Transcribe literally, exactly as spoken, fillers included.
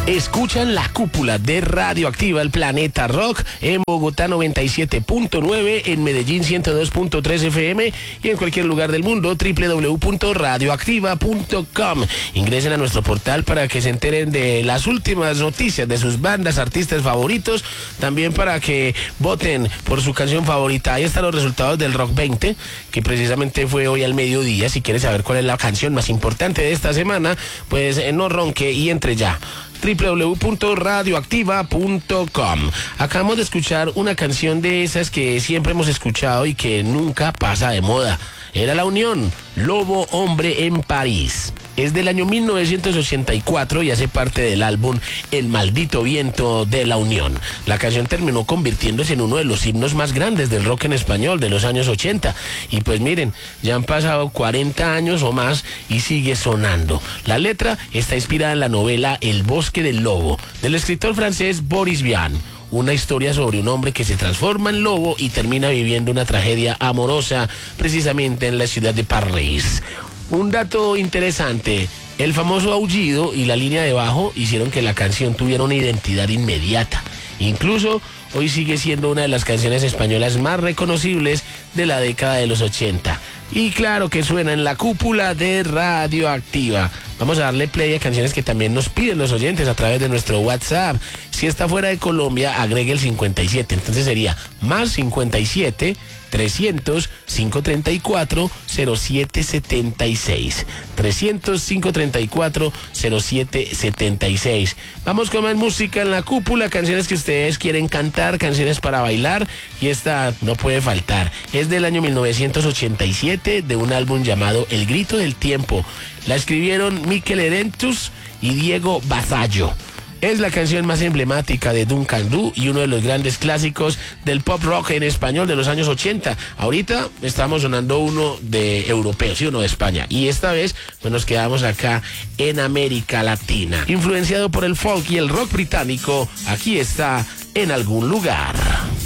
Escuchan La Cúpula de Radioactiva, el Planeta Rock, en Bogotá noventa y siete punto nueve, en Medellín ciento dos punto tres F M y en cualquier lugar del mundo, doble u doble u doble u punto radioactiva punto com. Ingresen a nuestro portal para que se enteren de las últimas noticias de sus bandas, artistas favoritos, también para que voten por su canción favorita. Ahí están los resultados del Rock veinte, que precisamente fue hoy al mediodía. Si quieres saber cuál es la canción más importante de esta semana, pues eh, no ronque y entre ya. doble u doble u doble u punto radioactiva punto com. Acabamos de escuchar una canción de esas que siempre hemos escuchado y que nunca pasa de moda. Era La Unión, Lobo Hombre en París. Es del año mil novecientos ochenta y cuatro y hace parte del álbum El Maldito Viento de La Unión. La canción terminó convirtiéndose en uno de los himnos más grandes del rock en español de los años ochenta. Y pues miren, ya han pasado cuarenta años o más y sigue sonando. La letra está inspirada en la novela El Bosque del Lobo, del escritor francés Boris Vian. Una historia sobre un hombre que se transforma en lobo y termina viviendo una tragedia amorosa precisamente en la ciudad de París. Un dato interesante, el famoso aullido y la línea de bajo hicieron que la canción tuviera una identidad inmediata. Incluso hoy sigue siendo una de las canciones españolas más reconocibles de la década de los ochenta. Y claro que suena en La Cúpula de Radioactiva. Vamos a darle play a canciones que también nos piden los oyentes a través de nuestro WhatsApp. Si está fuera de Colombia, agregue el cincuenta y siete. Entonces sería más cincuenta y siete, trescientos, quinientos treinta y cuatro, cero siete setenta y seis. trescientos, quinientos treinta y cuatro, cero siete setenta y seis. Vamos con más música en La Cúpula, canciones que ustedes quieren cantar, canciones para bailar, y esta no puede faltar. Es del año mil novecientos ochenta y siete, de un álbum llamado El Grito del Tiempo. La escribieron Mikel Erentus y Diego Basallo. Es la canción más emblemática de Duncan Du y uno de los grandes clásicos del pop rock en español de los años ochenta. Ahorita estamos sonando uno de europeo, sí, uno de España. Y esta vez pues nos quedamos acá en América Latina. Influenciado por el folk y el rock británico, aquí está En Algún Lugar.